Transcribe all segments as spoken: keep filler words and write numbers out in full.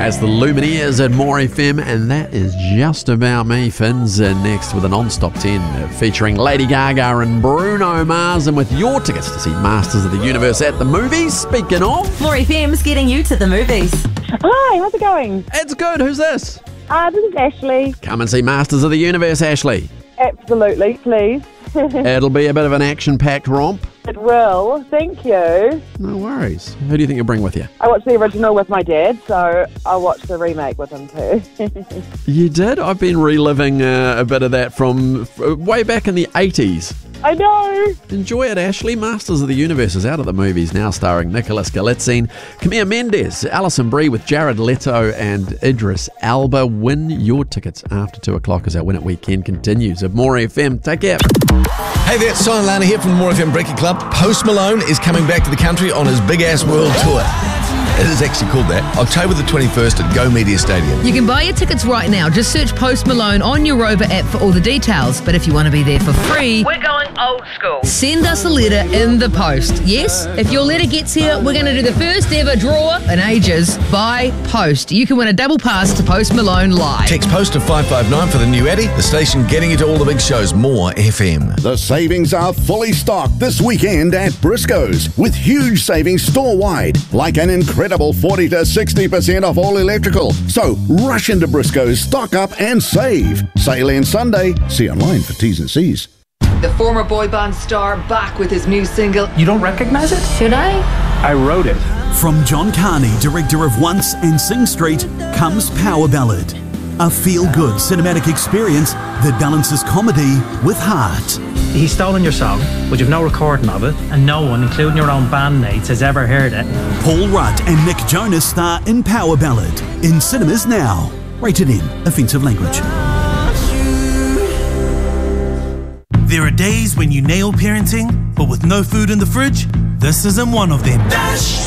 As the Lumineers at More F M, and that is just about me. Finn's uh, next with a non-stop ten uh, featuring Lady Gaga and Bruno Mars, and with your tickets to see Masters of the Universe at the movies. Speaking of, More F M's getting you to the movies. Hi, how's it going? It's good. Who's this? Uh, this is Ashley. Come and see Masters of the Universe, Ashley. Absolutely, please. It'll be a bit of an action-packed romp. It will, thank you. No worries. Who do you think you'll bring with you? I watched the original with my dad, so I'll watch the remake with him too. You did? I've been reliving uh, a bit of that from f- way back in the eighties. I know. Enjoy it, Ashley. Masters of the Universe is out at the movies now, starring Nicholas Galitzine, Camille Mendes, Alison Brie with Jared Leto and Idris Elba. Win your tickets after two o'clock as our Win It Weekend continues at More F M. Take care. Hey there, it's Simon Lana here from the More F M Breaking Club. Post Malone is coming back to the country on his big-ass world tour. It is actually called that. October the twenty-first at Go Media Stadium. You can buy your tickets right now. Just search Post Malone on your Rover app for all the details. But if you want to be there for free, we're going old school. Send us a letter in the post. Yes, if your letter gets here, we're going to do the first ever draw in ages by post. You can win a double pass to Post Malone live. Text post to five five nine for the new Addy, the station getting you to all the big shows. More F M. The savings are fully stocked this weekend at Briscoe's with huge savings store-wide, like an incredible forty to sixty percent off all electrical. So rush into Briscoe's, stock up and save. Sale ends Sunday. See online for T's and C's. The former boy band star back with his new single. You don't recognize it? Should I? I wrote it. From John Carney, director of Once and Sing Street, comes Power Ballad. A feel-good cinematic experience that balances comedy with heart. He's stolen your song, but you've no recording of it, and no one, including your own bandmates, has ever heard it. Paul Rudd and Nick Jonas star in Power Ballad. In cinemas now. Rated M. Offensive language. There are days when you nail parenting, but with no food in the fridge, this isn't one of them. Dash!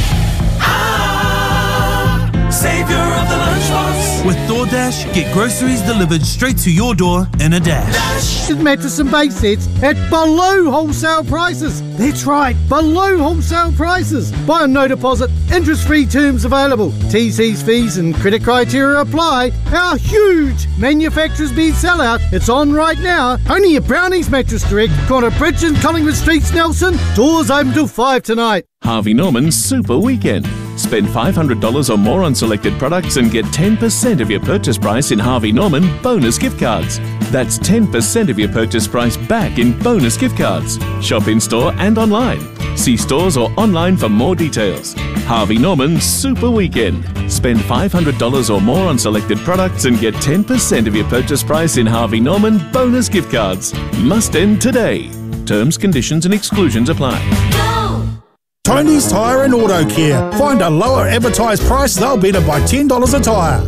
Ah, savior of the lunchbox. With DoorDash, get groceries delivered straight to your door in a dash. Dash! Mattress and base sets at below wholesale prices. That's right, below wholesale prices. Buy on no deposit, interest-free terms available. T Cs, fees and credit criteria apply. Our huge manufacturer's bed sellout. It's on right now. Only at Brownie's Mattress Direct, corner Bridge and Collingwood Streets, Nelson. Doors open till five tonight. Harvey Norman's Super Weekend. Spend five hundred dollars or more on selected products and get ten percent of your purchase price in Harvey Norman bonus gift cards. That's ten percent of your purchase price back in bonus gift cards. Shop in-store and online. See stores or online for more details. Harvey Norman Super Weekend. Spend five hundred dollars or more on selected products and get ten percent of your purchase price in Harvey Norman bonus gift cards. Must end today. Terms, conditions and exclusions apply. Tony's Tyre and Auto Care. Find a lower advertised price, they'll better by ten dollars a tyre.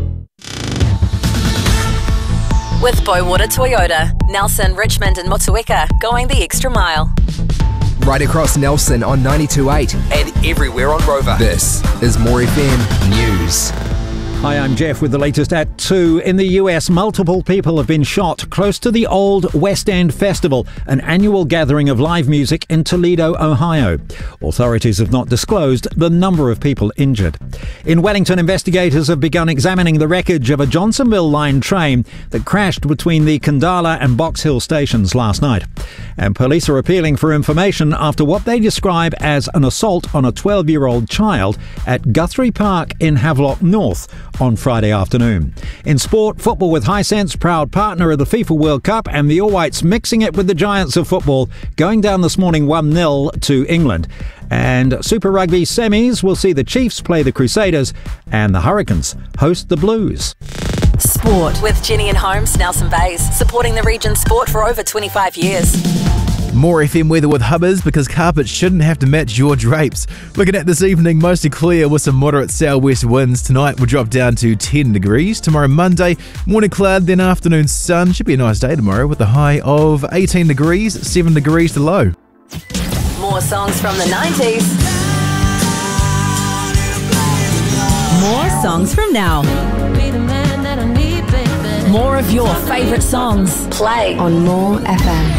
With Boywater Toyota, Nelson, Richmond and Motueka, going the extra mile. Right across Nelson on ninety-two point eight and everywhere on Rover. This is More F M News. Hi, I'm Jeff with the latest at two. In the U S, multiple people have been shot close to the Old West End Festival, an annual gathering of live music in Toledo, Ohio. Authorities have not disclosed the number of people injured. In Wellington, investigators have begun examining the wreckage of a Johnsonville line train that crashed between the Kandala and Box Hill stations last night. And police are appealing for information after what they describe as an assault on a twelve-year-old child at Guthrie Park in Havelock North on Friday afternoon. In sport, football with Hisense, proud partner of the FIFA World Cup, and the All Whites mixing it with the Giants of football, going down this morning one nil to England. And Super Rugby semis will see the Chiefs play the Crusaders and the Hurricanes host the Blues. Sport with Jenny and Holmes, Nelson Bays, supporting the region's sport for over twenty-five years. More F M weather with Hubbers, because carpets shouldn't have to match your drapes. Looking at this evening, mostly clear with some moderate southwest winds. Tonight will drop down to ten degrees. Tomorrow Monday, morning cloud, then afternoon sun. Should be a nice day tomorrow with a high of eighteen degrees, seven degrees to low. More songs from the nineties. More songs from now. More of your favourite songs. Play on More F M.